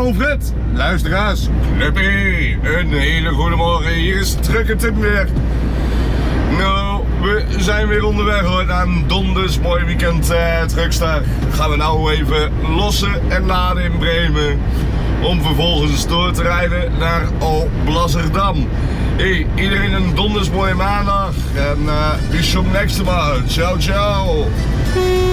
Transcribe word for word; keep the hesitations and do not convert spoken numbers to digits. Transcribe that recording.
Alfred, luisteraars, Knuppie, een hele goede morgen. Hier is Trucker Tim weer. Nou, we zijn weer onderweg hoor, naar een donders mooi weekend uh, Truckstag. Gaan we nou even lossen en laden in Bremen. Om vervolgens door te rijden naar Alblasserdam. Hey, iedereen een donders mooie maandag. En uh, bis zum nächsten Mal. Ciao, ciao.